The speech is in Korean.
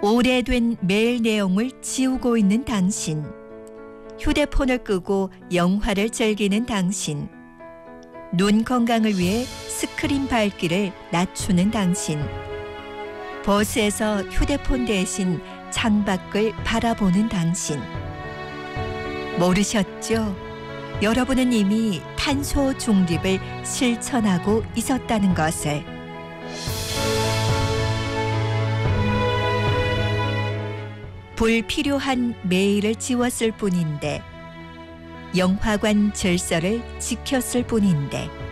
오래된 메일 내용을 지우고 있는 당신. 휴대폰을 끄고 영화를 즐기는 당신. 눈 건강을 위해 스크린 밝기를 낮추는 당신. 버스에서 휴대폰 대신 창밖을 바라보는 당신. 모르셨죠? 여러분은 이미 탄소 중립을 실천하고 있었다는 것을. 불필요한 메일을 지웠을 뿐인데, 영화관 질서를 지켰을 뿐인데,